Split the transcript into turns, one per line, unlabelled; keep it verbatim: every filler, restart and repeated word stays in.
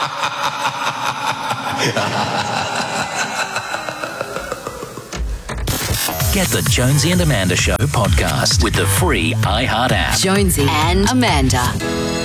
Get the Jonesy and Amanda Show podcast with the free iHeart app.
Jonesy and Amanda.